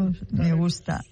me gusta.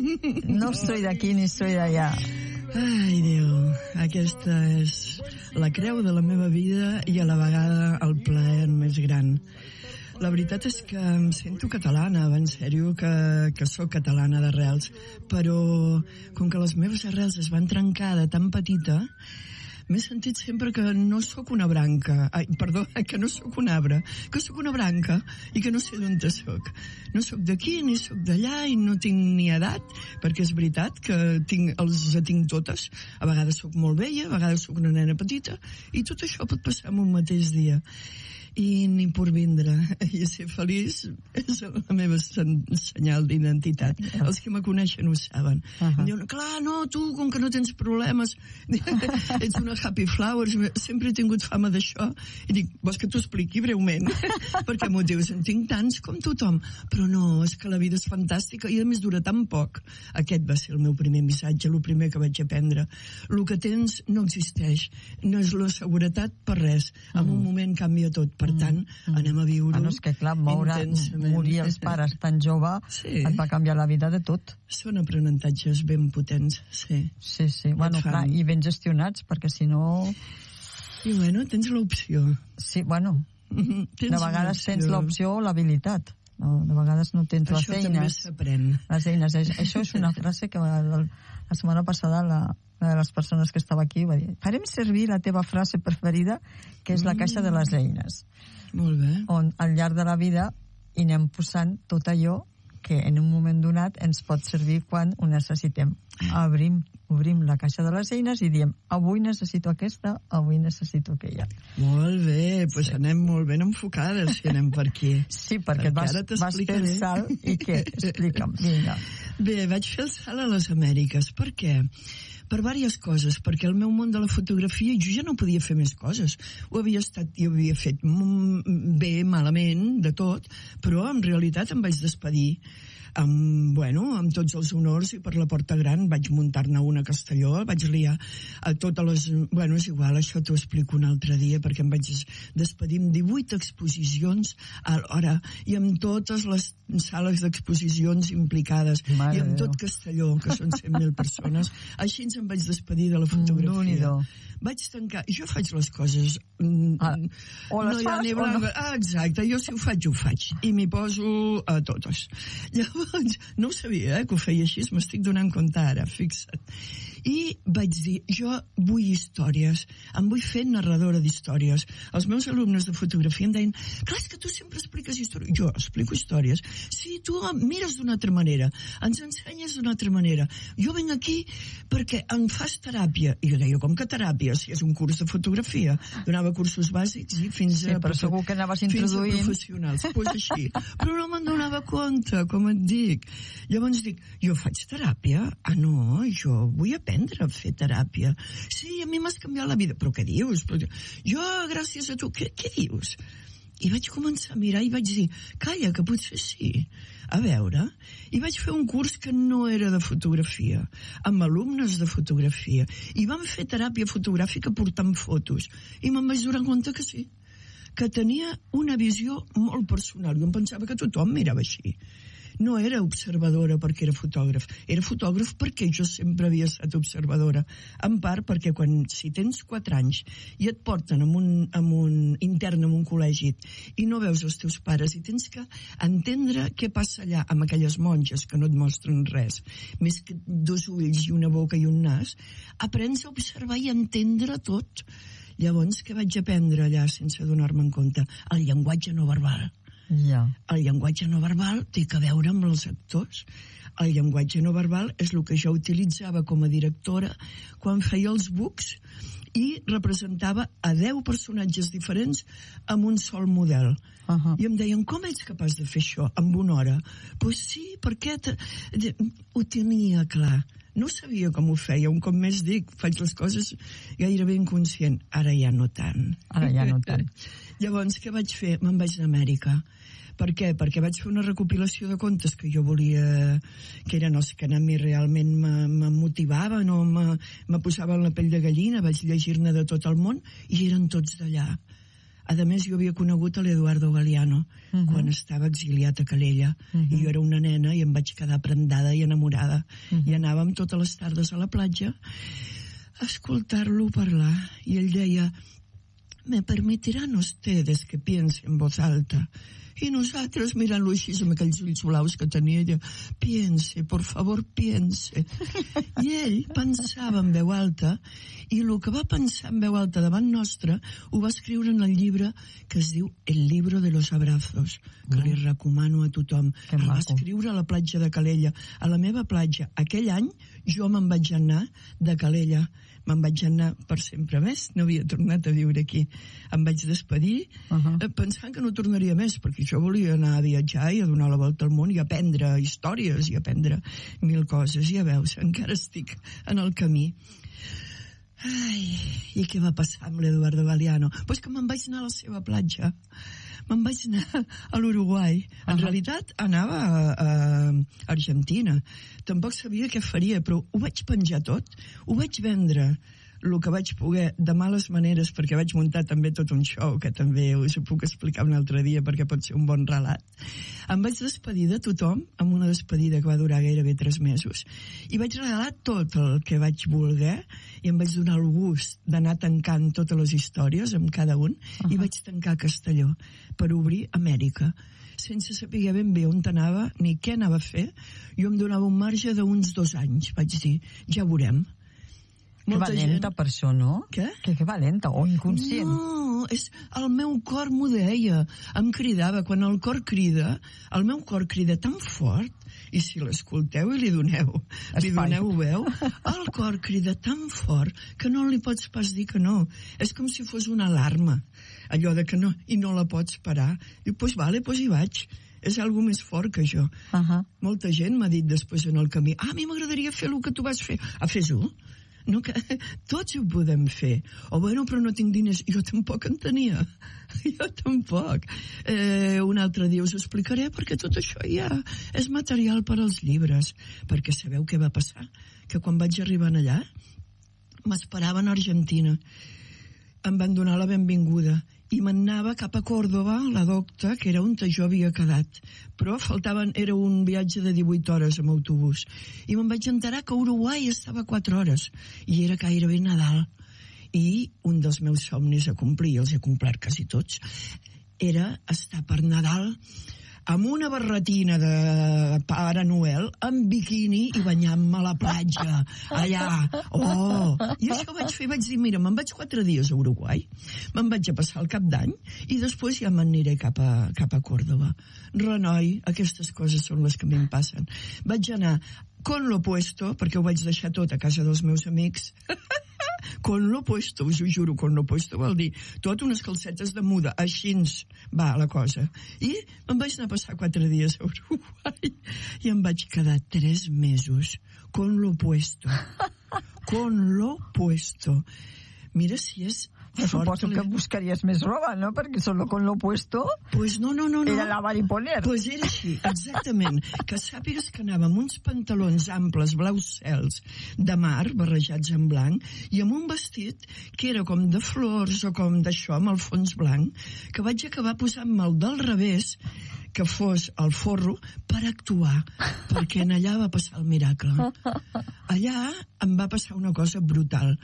No soy de aquí ni soy d'allà. Ai, Déu, aquesta és la creu de la meva vida i a la vegada el plaer més gran. La veritat és que em sento catalana, en sèrio que sóc catalana d'arrels, però com que les meves arrels es van trencar de tan petita, m'he sentit sempre que no sóc una branca, que no sóc un arbre, que sóc una branca i que no sé d'on sóc. No sóc d'aquí ni sóc d'allà i no tinc ni edat, perquè és veritat que els tinc totes. A vegades sóc molt vella, a vegades sóc una nena petita, i tot això pot passar en un mateix dia. I ni por vindre, i ser feliç és la meva senyal d'identitat. Els que me coneixen ho saben. Em diuen, clar, no, tu, com que no tens problemes, ets una happy flowers, sempre he tingut fama d'això. I dic, vols que t'ho expliqui breument? Perquè motius en tinc tants com tothom. Però no, és que la vida és fantàstica i a més dura tan poc. Aquest va ser el meu primer missatge, el primer que vaig aprendre. El que tens no existeix, no és la seguretat per res. En un moment canvia tot. Per tant, anem a viure és que clar, morir els pares tan jove et va canviar la vida de tot. Són aprenentatges ben potents, sí. Sí, bueno, clar, i ben gestionats, perquè si no... I bueno, tens l'opció. Sí, bueno, de vegades tens l'opció o l'habilitat. De vegades no tens les eines. Això també s'aprèn. Les eines. Això és una frase que la setmana passada una de les persones que estava aquí va dir, farem servir la teva frase preferida, que és la caixa de les eines. Molt bé. On al llarg de la vida hi anem posant tot allò que en un moment donat ens pot servir quan ho necessitem. Obrim la caixa de les eines i diem, avui necessito aquesta, avui necessito aquella. Molt bé, doncs anem molt ben enfocades si anem per aquí. Sí, perquè vas fer el salt i què? Explica'm, vinga. Bé, vaig fer el salt a les Amèriques. Per què? Per diverses coses, perquè el meu món de la fotografia jo ja no podia fer més coses. Jo havia fet bé, malament, de tot, però en realitat em vaig despedir amb tots els honors i per la porta gran vaig muntar-ne una a Castelló, vaig liar a totes les... Bueno, és igual, això t'ho explico un altre dia, perquè em vaig despedir amb 18 exposicions alhora i amb totes les sales d'exposicions implicades i amb tot Castelló, que són 100.000 persones. Així em vaig despedir de la fotografia. Vaig tancar... Jo faig les coses... O les fas o no. Exacte, jo si ho faig. I m'hi poso a totes. Llavors, no ho sabia, que ho feia així, m'estic donant compte ara, fixa't. I vaig dir, jo vull històries, em vull fer narradora d'històries. Els meus alumnes de fotografia em deien, clar, és que tu sempre expliques històries. Jo explico històries. Sí, tu mires d'una altra manera, ens ensenyes d'una altra manera. Jo venc aquí perquè em fas teràpia. I jo deia, com que teràpia? Si és un curs de fotografia. Donava cursos bàsics i fins a... Sí, però segur que anaves introduint... Fins a professionals, doncs així. Però no me'n donava compte, com et dic. Llavors dic, jo faig teràpia? Ah, no, jo vull aprendre a fer teràpia. Sí, a mi m'has canviat la vida. Però què dius? Jo, gràcies a tu, què dius? I vaig començar a mirar i vaig dir, calla, que potser sí. A veure, i vaig fer un curs que no era de fotografia, amb alumnes de fotografia, i vam fer teràpia fotogràfica portant fotos, i me'n vaig donar compte que sí, que tenia una visió molt personal. Jo em pensava que tothom mirava així. No era observadora perquè era fotògraf perquè jo sempre havia estat observadora, en part perquè si tens 4 anys i et porten en un intern en un col·legi i no veus els teus pares i tens que entendre què passa allà amb aquelles monges que no et mostren res, més que 2 ulls i una boca i un nas, aprens a observar i a entendre tot. Llavors, què vaig aprendre allà sense donar-me en compte? El llenguatge no verbal. Ja. El llenguatge no verbal té a veure amb els actors. El llenguatge no verbal és el que jo utilitzava com a directora quan feia els books i representava a 10 personatges diferents amb un sol model. I em deien, com ets capaç de fer això en una hora? Pues sí, perquè ho tenia clar. No sabia com ho feia, un cop més dic, faig les coses gairebé inconscient. Ara ja no tant. Llavors, què vaig fer? Me'n vaig d'Amèrica. Per què? Perquè vaig fer una recopilació de contes que jo volia, que eren els que a mi realment me motivaven o me posaven la pell de gallina, vaig llegir-ne de tot el món i eren tots d'allà. A més, jo havia conegut a l'Eduardo Galeano quan estava exiliat a Calella. I jo era una nena i em vaig quedar prendada i enamorada. I anàvem totes les tardes a la platja a escoltar-lo parlar. I ell deia, me permitirán ustedes que piense en voz alta. I nosaltres mirant-lo així amb aquells ulls blaus que tenia ella, piense, por favor, piense. I ell pensava en veu alta, i el que va pensar en veu alta davant nostra ho va escriure en el llibre que es diu El libro de los abrazos, que li recomano a tothom. El va escriure a la platja de Calella, a la meva platja. Aquell any jo me'n vaig anar de Calella. Me'n vaig anar per sempre més, no havia tornat a viure aquí. Em vaig despedir pensant que no tornaria més, perquè jo volia anar a viatjar i a donar la volta al món i aprendre històries i aprendre mil coses. Ja veus, encara estic en el camí. Ai, i què va passar amb l'Eduardo Galeano? Pues que me'n vaig anar a la seva platja. Me'n vaig anar a l'Uruguai. En realitat anava a Argentina. Tampoc sabia què faria, però ho vaig penjar tot. Ho vaig vendre, el que vaig poder, de males maneres, perquè vaig muntar també tot un show, que també us ho puc explicar un altre dia, perquè pot ser un bon relat. Em vaig despedir de tothom, amb una despedida que va durar gairebé 3 mesos, i vaig regalar tot el que vaig voler, i em vaig donar el gust d'anar tancant totes les històries amb cada un, i vaig tancar Castelló per obrir Amèrica, sense saber ben bé on anava ni què anava a fer. Jo em donava un marge d'uns 2 anys, vaig dir, ja veurem. Que valenta per això, no? Què? Que valenta, o inconscient. No, el meu cor m'ho deia, em cridava. Quan el cor crida, el meu cor crida tan fort, i si l'escolteu i li doneu veu, el cor crida tan fort que no li pots pas dir que no. És com si fos una alarma, allò de que no, i no la pots parar. I doncs vale, doncs hi vaig. És algo més fort que jo. Molta gent m'ha dit després en el camí, a mi m'agradaria fer el que tu vas fer. Fes-ho. No, que tots ho podem fer. O bueno, però no tinc diners. Jo tampoc en tenia. Jo tampoc. Un altre dia us ho explicaré, perquè tot això ja és material per als llibres. Perquè sabeu què va passar? Que quan vaig arribar allà m'esperaven a Argentina. Em van donar la benvinguda i m'anava cap a Còrdova, la docta, que era on jo havia quedat. Però era un viatge de 18 hores amb autobús. I me'n vaig enterar que Uruguai estava a 4 hores. I era gairebé Nadal. I un dels meus somnis a complir, els he complert quasi tots, era estar per Nadal amb una barretina de Pare Noel, amb biquini i banyant-me a la platja, allà. Oh! I això vaig fer, vaig dir, mira, me'n vaig 4 dies a Uruguai, me'n vaig a passar el cap d'any i després ja m'aniré cap a Còrdova. Renoi, aquestes coses són les que a mi em passen. Vaig anar con lo puesto, perquè ho vaig deixar tot a casa dels meus amics, con lo puesto, us ho juro, con lo puesto vol dir tot unes calcetes de muda, així va la cosa. I me'n vaig anar a passar 4 dies a Uruguai i em vaig quedar 3 mesos con lo puesto. Con lo puesto. Mira si és Suposo que buscaries més roba, ¿no? Perquè solo con lo puesto pues no. era lavar i poner. Pues era així, exactament. Que sàpigues que anava amb uns pantalons amples blaus cels de mar, barrejats en blanc, i amb un vestit que era com de flors o com d'això, amb el fons blanc, que vaig acabar posant-me'l del revés, que fos el forro, per actuar, perquè en allà va passar el miracle. Allà em va passar una cosa brutal.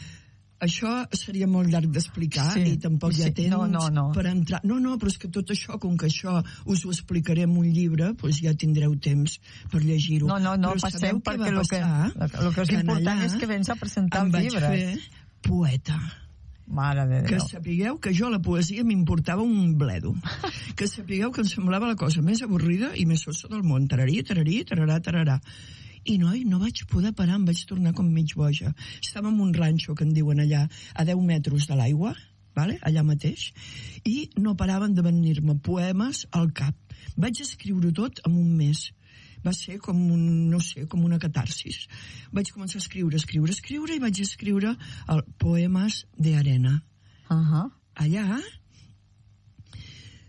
Això seria molt llarg d'explicar i tampoc hi ha temps per entrar. No, però és que tot això, com que això us ho explicaré en un llibre, doncs ja tindreu temps per llegir-ho. No, passem perquè el que és important és que vens a presentar els llibres. Em vaig fer poeta. Mare de Déu. Que sapigueu que jo la poesia m'importava un bledo. Que sapigueu que em semblava la cosa més avorrida i més sosa del món. Tararí, tararà. I no vaig poder parar, em vaig tornar com mig boja. Estava en un ranxo que en diuen allà, a 10 metres de l'aigua, allà mateix, i no paraven de venir-me poemes al cap. Vaig escriure tot en un mes. Va ser com com una catarsis. Vaig començar a escriure i vaig escriure Poemes de Arena. Allà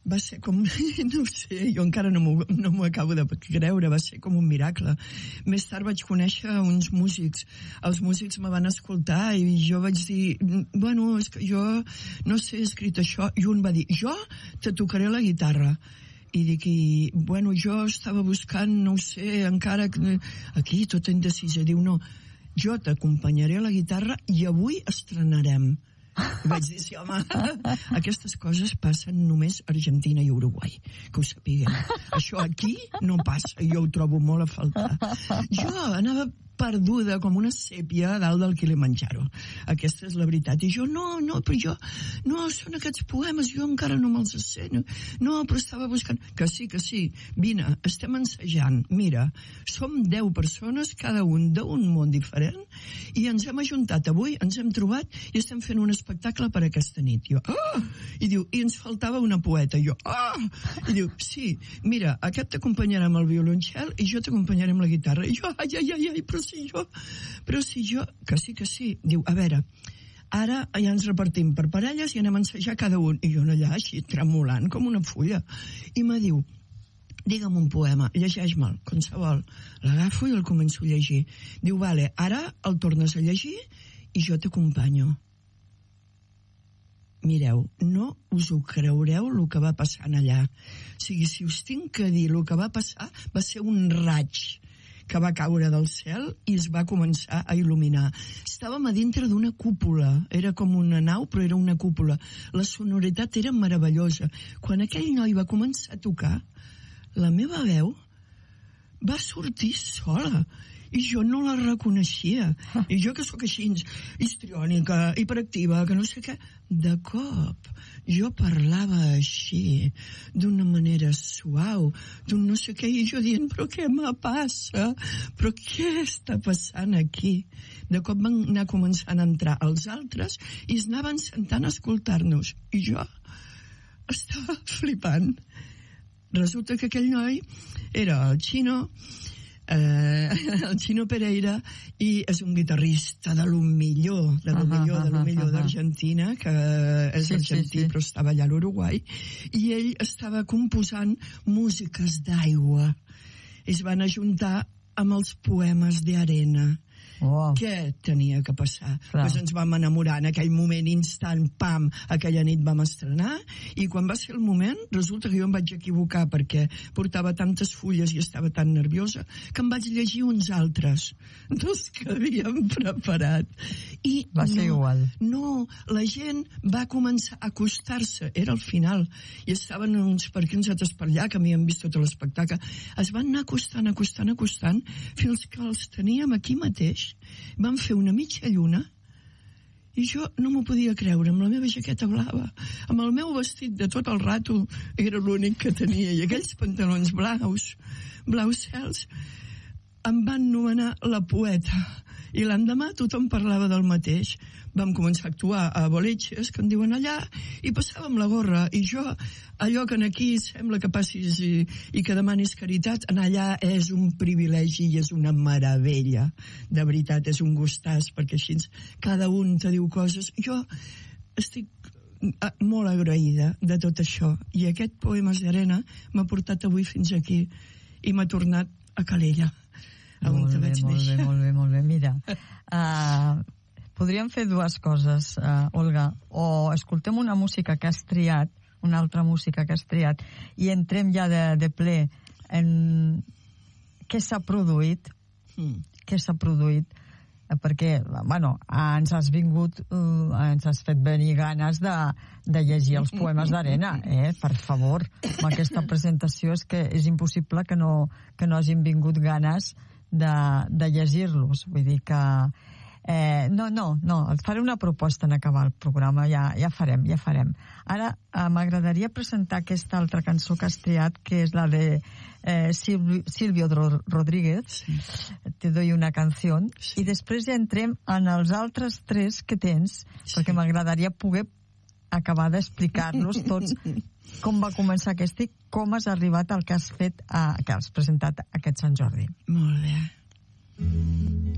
va ser com, no ho sé, jo encara no m'ho acabo de creure, va ser com un miracle. Més tard vaig conèixer uns músics, els músics me van escoltar i jo vaig dir, bueno, és que jo no sé, he escrit això, i un va dir, jo te tocaré la guitarra. I dic, bueno, jo estava buscant, no ho sé, encara aquí tot indecisa, diu, no, jo t'acompanyaré a la guitarra i avui estrenarem. I vaig dir, sí, home, aquestes coses passen només a Argentina i Uruguai, que ho sapiguem. Això aquí no passa, i jo ho trobo molt a faltar. Jo anava perduda com una sèpia a dalt del Kilimanjaro. Aquesta és la veritat. I jo, no, però jo, no, són aquests poemes, jo encara no me'ls sé. No, però estava buscant. Que sí, vine, estem ensajant. Mira, som 10 persones, cada un d'un món diferent, i ens hem ajuntat avui, ens hem trobat i estem fent un espectacle per aquesta nit. Jo, I diu, i ens faltava una poeta. Jo, I diu, sí, mira, aquest t'acompanyarà amb el violoncel i jo t'acompanyaré amb la guitarra. I jo, ai, però si jo, que sí. Diu, a veure, ara ja ens repartim per parelles i anem a ensejar cada un. I jo allà, així, tremolant com una fulla. I me diu, digue'm un poema, llegeix-me'l, qualsevol. L'agafo i el començo a llegir. Diu, vale, ara el tornes a llegir i jo t'acompanyo. Mireu, no us ho creureu el que va passar allà. O sigui, si us tinc que dir el que va passar, va ser un raig que va caure del cel i es va començar a il·luminar. Estàvem a dintre d'una cúpula, era com una nau, però era una cúpula. La sonoritat era meravellosa. Quan aquell noi va començar a tocar, la meva veu va sortir sola i jo no la reconeixia. I jo que sóc així histriònica, hiperactiva, que no sé què, de cop jo parlava així, d'una manera suau, d'un no sé què, i jo dient, però què me passa? Però què està passant aquí? De cop van anar començant a entrar els altres i es anaven sentant a escoltar-nos. I jo estava flipant. Resulta que aquell noi era el Chino Pereira, i és un guitarrista de lo millor d'Argentina, que és argentí però estava allà a l'Uruguai, i ell estava composant músiques d'aigua. Es van ajuntar amb els poemes d'Arena. Què tenia que passar? Doncs ens vam enamorar en aquell moment instant, pam, aquella nit vam estrenar, i quan va ser el moment, resulta que jo em vaig equivocar perquè portava tantes fulles i estava tan nerviosa que em vaig llegir uns altres dels que havíem preparat. I va ser igual. No, la gent va començar a acostar-se, era al final, i estaven uns parquinsetes per allà que m'havien vist tot l'espectacle. Es van anar acostant, fins que els teníem aquí mateix. Van fer una mitja lluna i jo no m'ho podia creure, amb la meva jaqueta blava, amb el meu vestit de tot el rato, era l'únic que tenia, i aquells pantalons blaus cels, em van nomenar la poeta, i l'endemà tothom parlava del mateix. Vam començar a actuar a boliches, que en diuen allà, i passàvem la gorra, i jo, allò que aquí sembla que passis i que demanis caritat, en allà és un privilegi i és una meravella. De veritat, és un gustàs, perquè així cada un te diu coses. Jo estic molt agraïda de tot això, i aquest Poemes d'Arena m'ha portat avui fins aquí, i m'ha tornat a Calella, on te vaig néixer. Molt bé. Mira, podríem fer dues coses, Olga. O escoltem una música que has triat, una altra música que has triat, i entrem ja de ple en què s'ha produït, perquè, bueno, ens has fet venir ganes de llegir els Poemes d'Arena, per favor. Amb aquesta presentació és que és impossible que no hagin vingut ganes de llegir-los. Vull dir que no, et faré una proposta en acabar el programa, ja farem. Ara m'agradaria presentar aquesta altra cançó que has triat, que és la de Silvio Rodríguez, Te doy una canción, i després ja entrem en els altres tres que tens, perquè m'agradaria poder acabar d'explicar-los tots com va començar aquest i com has arribat al que has fet, que has presentat aquest Sant Jordi. Molt bé.